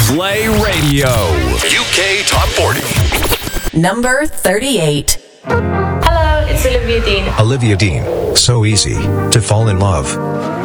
Play Radio. UK Top 40. Number 38. Hello, it's Olivia Dean. Olivia Dean. So easy to fall in love.